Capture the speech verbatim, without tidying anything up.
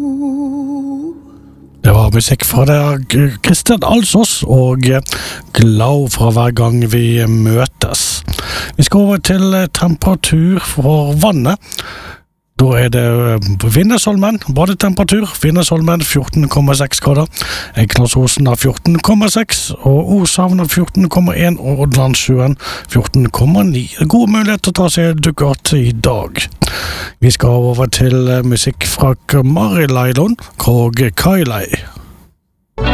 Det var musikk fra det Kristian Alsås og glad fra hver gang vi møtes. Vi skal over til temperatur for vannet. Da er det Vinnesholmen, badetemperatur, Vinnesholmen fjorten komma seks grader, Egnarsåsen har fjorten komma seks, og Oshavn har fjorten komma en, og Odlandsjøen fjorten komma ni. God mulighet til å ta seg dukkert i dag. Vi skal over til musikk fra Marileilon og Kailei.